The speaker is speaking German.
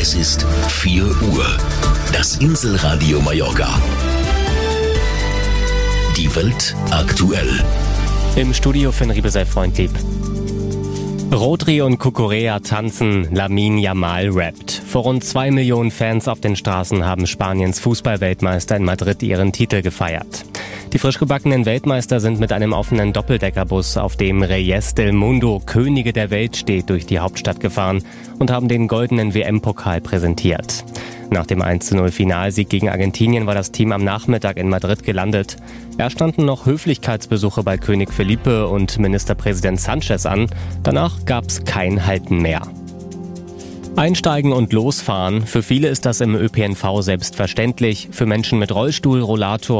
Es ist 4 Uhr. Das Inselradio Mallorca. Die Welt aktuell. Im Studio Finn Riebe sei freundlieb. Rodri und Cucurella tanzen, Lamine Yamal rappt. Vor rund 2 Millionen Fans auf den Straßen haben Spaniens Fußballweltmeister in Madrid ihren Titel gefeiert. Die frisch gebackenen Weltmeister sind mit einem offenen Doppeldeckerbus, auf dem Reyes del Mundo, Könige der Welt steht, durch die Hauptstadt gefahren und haben den goldenen WM-Pokal präsentiert. Nach dem 1:0-Finalsieg gegen Argentinien war das Team am Nachmittag in Madrid gelandet. Erst standen noch Höflichkeitsbesuche bei König Felipe und Ministerpräsident Sanchez an. Danach gab's kein Halten mehr. Einsteigen und losfahren. Für viele ist das im ÖPNV selbstverständlich. Für Menschen mit Rollstuhl, Rollator